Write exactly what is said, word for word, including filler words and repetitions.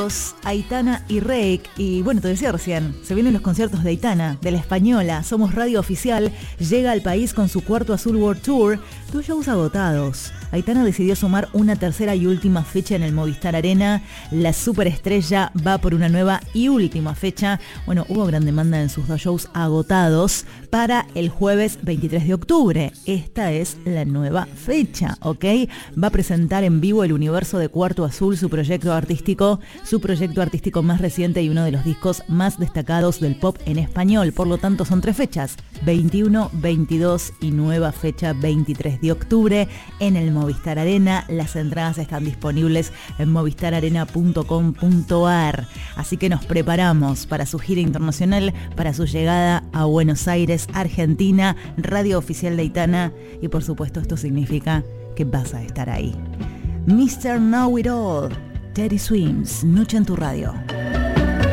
Amigos, Aitana y Reik. Y bueno, te decía recién, se vienen los conciertos de Aitana, de La Española. Somos Radio Oficial, llega al país con su cuarto Azul World Tour. Dos shows agotados. Aitana decidió sumar una tercera y última fecha en el Movistar Arena. La superestrella va por una nueva y última fecha. Bueno, hubo gran demanda en sus dos shows agotados para el jueves veintitrés de octubre. Esta es la nueva fecha, ¿ok? Va a presentar en vivo el universo de Cuarto Azul, su proyecto artístico, su proyecto artístico más reciente y uno de los discos más destacados del pop en español. Por lo tanto, son tres fechas, veintiuno, veintidós y nueva fecha veintitrés de octubre en el Movistar Arena. Las entradas están disponibles en movistar arena punto com punto a r. Así que nos preparamos para su gira internacional, para su llegada a Buenos Aires, Argentina, Radio Oficial de Aitana. Y por supuesto esto significa que vas a estar ahí. mister Know It All, Teddy Swims, Noche en tu Radio.